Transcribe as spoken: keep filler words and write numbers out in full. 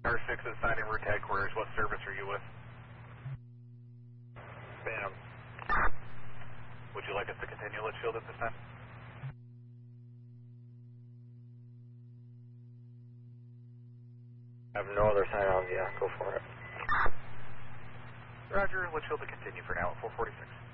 R six is signing route headquarters. What service are you with? Bam. Would you like us to continue Litchfield at this time? I have no other sign on, yeah, go for it. Roger, Litchfield to continue for now at four forty-six.